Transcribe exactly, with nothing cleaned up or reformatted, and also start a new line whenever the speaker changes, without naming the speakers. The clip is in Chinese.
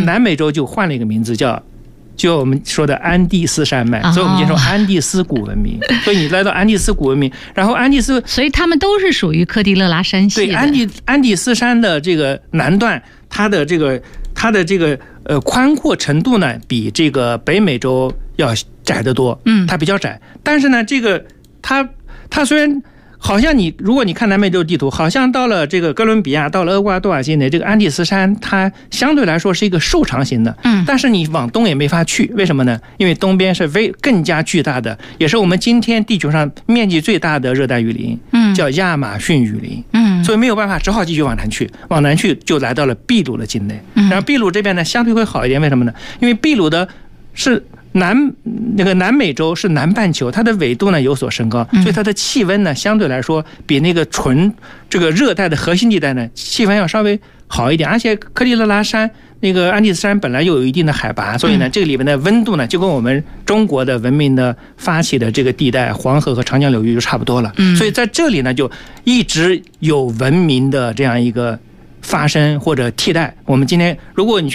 南美洲就换了一个名字叫。就我们说的安第斯山脉，所以我们就说安第斯古文明。哦、所以你来到安第斯古文明，然后安第斯，
所以他们都是属于科迪勒拉山系的。
对，安第安第斯山的这个南段，它的这个它的这个呃宽阔程度呢，比这个北美洲要窄得多。嗯，它比较窄，但是呢，这个它它虽然。好像你，如果你看南美洲地图，好像到了这个哥伦比亚，到了厄瓜多尔境内，这个安第斯山它相对来说是一个瘦长型的，嗯，但是你往东也没法去，为什么呢？因为东边是非更加巨大的，也是我们今天地球上面积最大的热带雨林，嗯，叫亚马逊雨林，嗯，所以没有办法，只好继续往南去，往南去就来到了秘鲁的境内，然后秘鲁这边呢相对会好一点，为什么呢？因为秘鲁的是。南那个南美洲是南半球，它的纬度呢有所升高，所以它的气温呢相对来说比那个纯这个热带的核心地带呢气温要稍微好一点，而且科迪勒拉山那个安第斯山本来又有一定的海拔，所以呢这个里面的温度呢就跟我们中国的文明的发起的这个地带黄河和长江流域就差不多了，所以在这里呢就一直有文明的这样一个发生或者替代。我们今天如果你去